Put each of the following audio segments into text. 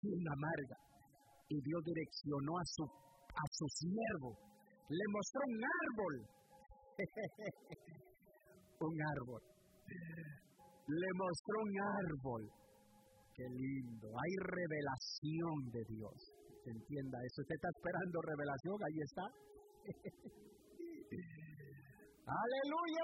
bien amarga. Y Dios direccionó a su siervo. Le mostró un árbol. Un árbol. Le mostró un árbol. Qué lindo. Hay revelación de Dios. Entienda eso. Usted está esperando revelación. Ahí está. ¡Aleluya!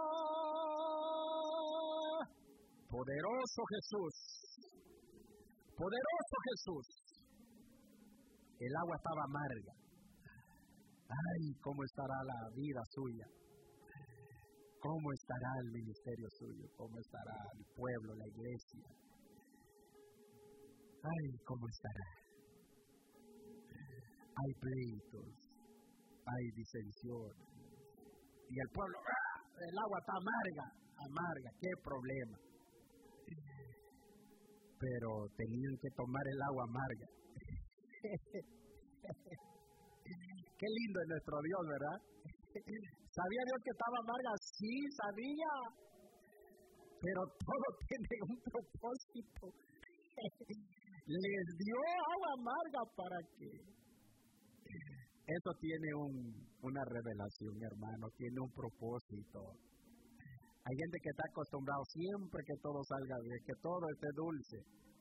Poderoso Jesús. Poderoso Jesús. El agua estaba amarga. Ay, ¿cómo estará la vida suya? ¿Cómo estará el ministerio suyo? ¿Cómo estará el pueblo, la iglesia? Ay, ¿cómo estará? Hay pleitos, hay disensiones. Y el pueblo, el agua está amarga, qué problema. Pero tenían que tomar el agua amarga. Qué lindo es nuestro Dios, ¿verdad? ¿Sabía Dios que estaba amarga? Sí, sabía. Pero todo tiene un propósito. Les dio agua amarga para que... Eso tiene una revelación, hermano, tiene un propósito. Hay gente que está acostumbrado siempre que todo salga bien, que todo esté dulce.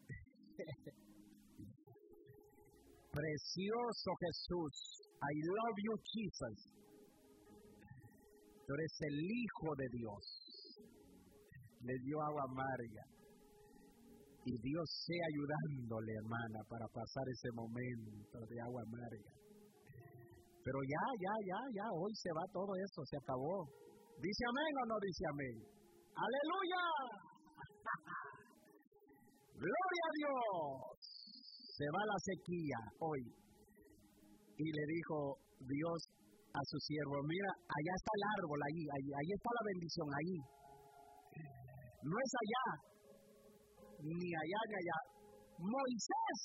Precioso Jesús, I love you Jesus. Tú eres el Hijo de Dios. Le dio agua amarga. Y Dios sea ayudándole, hermana, para pasar ese momento de agua amarga. Pero ya, hoy se va todo eso, se acabó. ¿Dice amén o no dice amén? ¡Aleluya! ¡Gloria a Dios! Se va la sequía hoy. Y le dijo Dios a su siervo, mira, allá está el árbol, ahí está la bendición, ahí. No es allá, ni allá, ni allá. Moisés,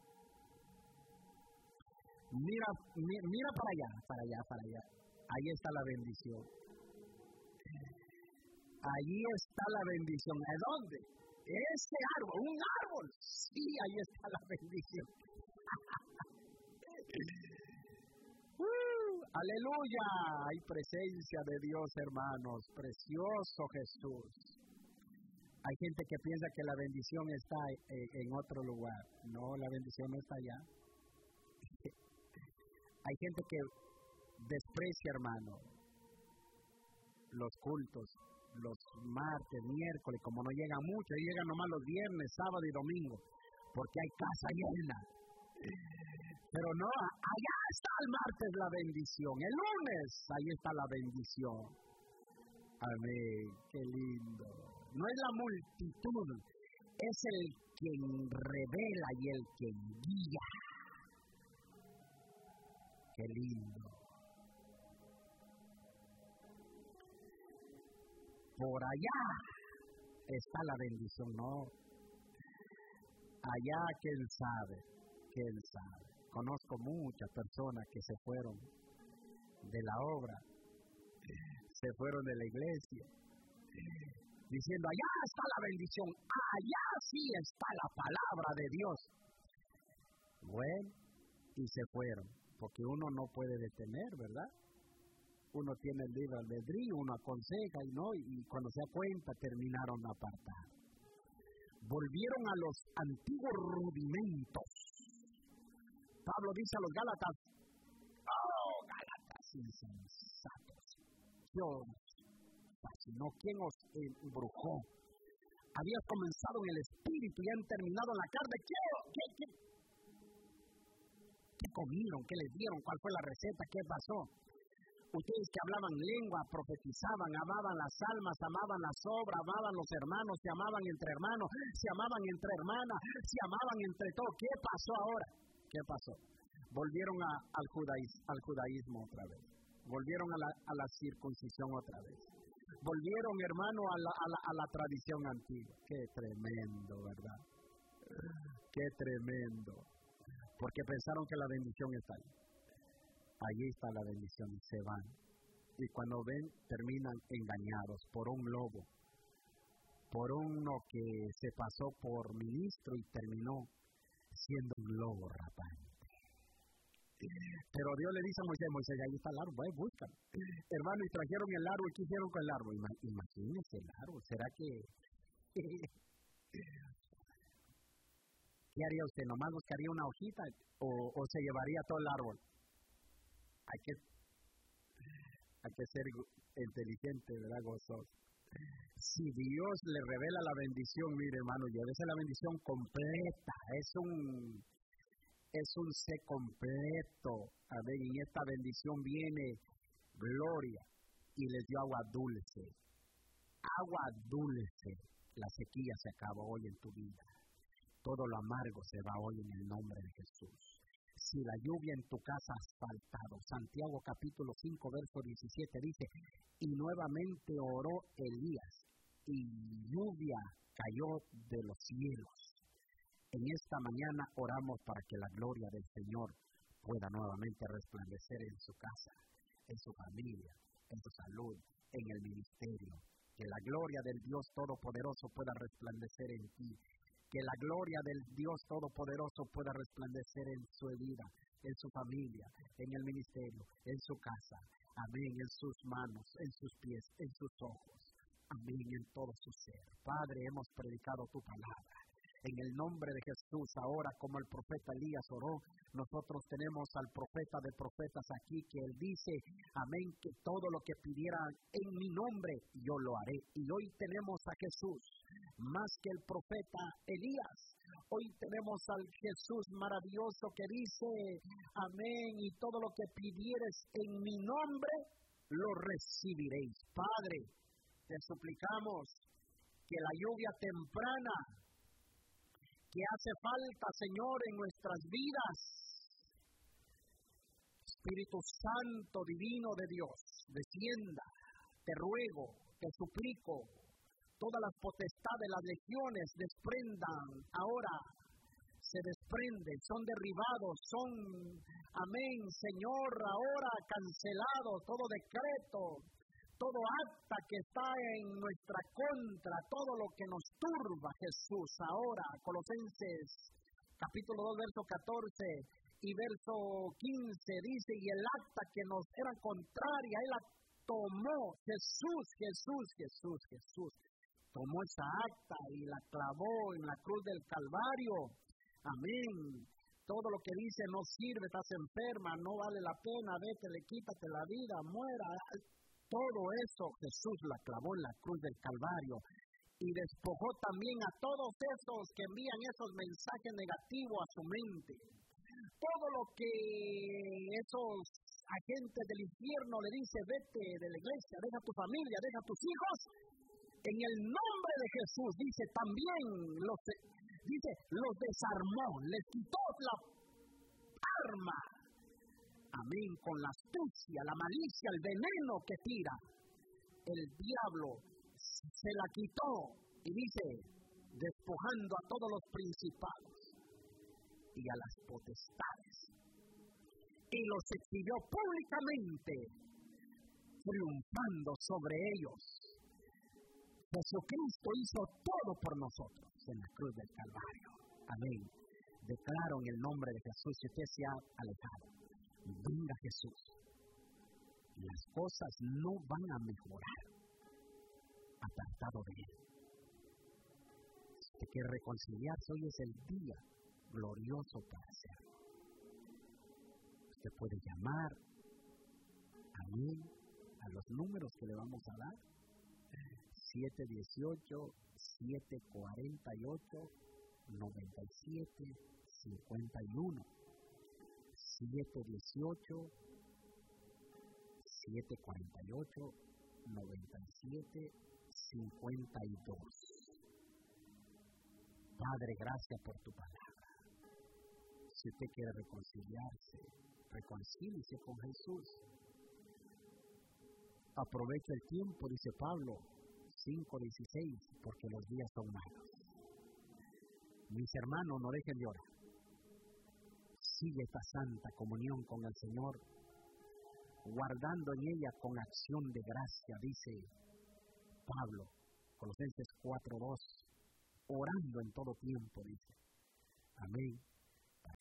mira para allá. Ahí está la bendición. Allí está la bendición. ¿A dónde? Ese árbol, un árbol. Sí, ahí está la bendición. Aleluya. Hay presencia de Dios, hermanos. Precioso Jesús. Hay gente que piensa que la bendición está en otro lugar. No, la bendición no está allá. Hay gente que desprecia, hermano, los cultos, los martes, miércoles, como no llegan mucho, llegan nomás los viernes, sábado y domingo, porque hay casa llena. Pero no, allá está el martes la bendición, el lunes, ahí está la bendición. Amén, qué lindo. No es la multitud, es el quien revela y el quien guía. Qué lindo. Por allá está la bendición, no. Allá, ¿quién sabe? Conozco muchas personas que se fueron de la obra, se fueron de la iglesia, diciendo, allá está la bendición, allá sí está la palabra de Dios. Bueno, y se fueron, porque uno no puede detener, ¿verdad? Uno tiene el libre albedrío, uno aconseja y cuando se da cuenta terminaron apartados. Volvieron a los antiguos rudimentos. Pablo dice a los Gálatas, oh, Gálatas insensatos, Dios fascinó, ¿quién os embrujó? Habías comenzado en el espíritu y han terminado en la carne. ¿Qué comieron? ¿Qué les dieron? ¿Cuál fue la receta? ¿Qué pasó? Ustedes que hablaban lengua, profetizaban, amaban las almas, amaban las obras, amaban los hermanos, se amaban entre hermanos, se amaban entre hermanas, se amaban entre todos. ¿Qué pasó ahora? ¿Qué pasó? Volvieron al judaísmo otra vez. Volvieron a la circuncisión otra vez. Volvieron, hermano, a la tradición antigua. Qué tremendo, ¿verdad? Qué tremendo. Porque pensaron que la bendición está ahí. Allí está la bendición y se van. Y cuando ven, terminan engañados por un lobo, por uno que se pasó por ministro y terminó siendo un lobo rapante. Pero Dios le dice a Moisés, ahí está el árbol, búscalo. Hermano, y trajeron el árbol, ¿qué hicieron con el árbol? Imagínense el árbol, ¿será que... ¿Qué haría usted? ¿Nomás buscaría una hojita o se llevaría todo el árbol? Hay que ser inteligente, ¿verdad? Gozoso. Si Dios le revela la bendición, mire hermano, llévese la bendición completa. Es un sé completo. Amén. Y en esta bendición viene gloria. Y les dio agua dulce. Agua dulce. La sequía se acaba hoy en tu vida. Todo lo amargo se va hoy en el nombre de Jesús. Si la lluvia en tu casa has faltado, Santiago capítulo 5, verso 17 dice, y nuevamente oró Elías, y lluvia cayó de los cielos. En esta mañana oramos para que la gloria del Señor pueda nuevamente resplandecer en su casa, en su familia, en su salud, en el ministerio. Que la gloria del Dios Todopoderoso pueda resplandecer en ti. Que la gloria del Dios Todopoderoso pueda resplandecer en su vida, en su familia, en el ministerio, en su casa. Amén, en sus manos, en sus pies, en sus ojos. Amén, en todo su ser. Padre, hemos predicado tu palabra. En el nombre de Jesús, ahora como el profeta Elías oró, nosotros tenemos al profeta de profetas aquí, que él dice, amén, que todo lo que pidieran en mi nombre, yo lo haré. Y hoy tenemos a Jesús, más que el profeta Elías. Hoy tenemos al Jesús maravilloso que dice, amén, y todo lo que pidieres en mi nombre, lo recibiréis. Padre, te suplicamos que la lluvia temprana que hace falta, Señor, en nuestras vidas, Espíritu Santo divino de Dios, descienda, te ruego, te suplico, todas las potestades, las legiones desprendan ahora, se desprenden, son derribados, son, amén, Señor, ahora cancelado todo decreto, todo acta que está en nuestra contra, todo lo que nos turba, Jesús, ahora, Colosenses, capítulo 2, verso 14 y verso 15, dice, y el acta que nos era contraria, Él la tomó, Jesús, tomó esa acta y la clavó en la cruz del Calvario, amén. Todo lo que dice no sirve, estás enferma, no vale la pena, vete, le quítate la vida, muera. Todo eso Jesús la clavó en la cruz del Calvario y despojó también a todos esos que envían esos mensajes negativos a su mente. Todo lo que esos agentes del infierno le dice, vete de la iglesia, deja tu familia, deja tus hijos. En el nombre de Jesús, dice, también los desarmó, les quitó la arma. Amén, con la astucia, la malicia, el veneno que tira, el diablo se la quitó y dice, despojando a todos los principados y a las potestades, y los exhibió públicamente, triunfando sobre ellos. Jesucristo hizo todo por nosotros en la cruz del Calvario. Amén. Declaro en el nombre de Jesús, si usted se ha alejado, venga Jesús. Las cosas no van a mejorar apartado de Él. Si usted quiere reconciliarse, hoy es el día glorioso para hacerlo. Usted puede llamar a mí a los números que le vamos a dar: 718-748-97-51. 718-748-97-52. Padre, gracias por tu palabra. Si usted quiere reconciliarse, reconcíliese con Jesús. Aprovecha el tiempo, dice Pablo 5:16, porque los días son malos. Mis hermanos, no dejen de orar. Sigue esta santa comunión con el Señor, guardando en ella con acción de gracia, dice Pablo, Colosenses 4:2, orando en todo tiempo, dice. Amén.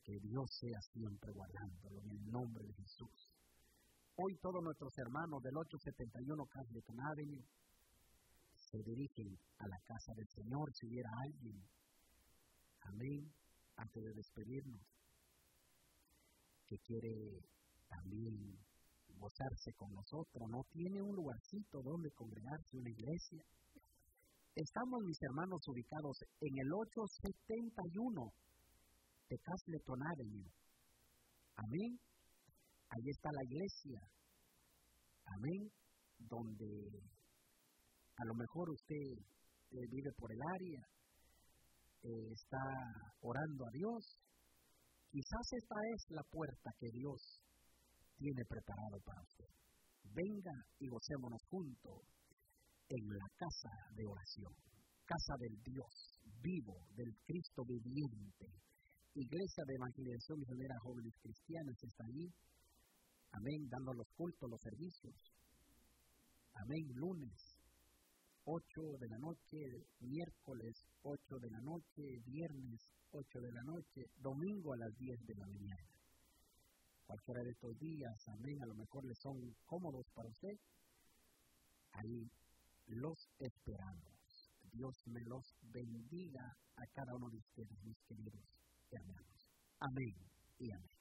Que Dios sea siempre guardándolo en el nombre de Jesús. Hoy todos nuestros hermanos del 871 Castleton Avenue se dirigen a la casa del Señor. Si hubiera alguien, amén, antes de despedirnos, que quiere también gozarse con nosotros, no tiene un lugarcito donde congregarse, una iglesia. Estamos, mis hermanos, ubicados en el 871 de Castleton Avenue. Amén. Ahí está la iglesia. Amén. Donde a lo mejor usted vive por el área, está orando a Dios. Quizás esta es la puerta que Dios tiene preparado para usted. Venga y gocémonos juntos en la casa de oración, casa del Dios vivo, del Cristo viviente. Iglesia de Evangelización Misionera Jóvenes Cristianas está allí. Amén, dando los cultos, los servicios. Amén, lunes 8 de la noche, miércoles 8 de la noche, viernes 8 de la noche, domingo a las 10 de la mañana. Cualquiera de estos días, amén, a lo mejor les son cómodos para usted. Ahí los esperamos. Dios me los bendiga a cada uno de ustedes, mis queridos hermanos. Amén y amén.